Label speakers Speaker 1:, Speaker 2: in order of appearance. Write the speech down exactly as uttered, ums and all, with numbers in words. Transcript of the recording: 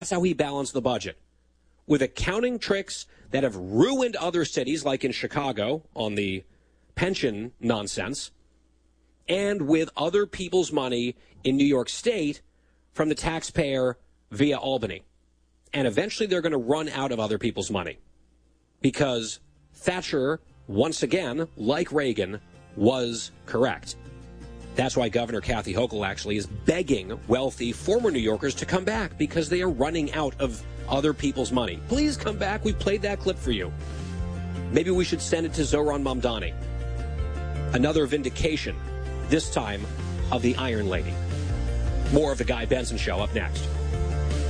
Speaker 1: That's how he balanced the budget. With accounting tricks that have ruined other cities, like in Chicago on the pension nonsense, and with other people's money in New York State from the taxpayer via Albany. And eventually they're going to run out of other people's money because Thatcher, once again, like Reagan, was correct. That's why Governor Kathy Hochul actually is begging wealthy former New Yorkers to come back because they are running out of other people's money. Please come back. We played that clip for you. Maybe we should send it to Zohran Mamdani. Another vindication, this time of the Iron Lady. More of the Guy Benson Show up next.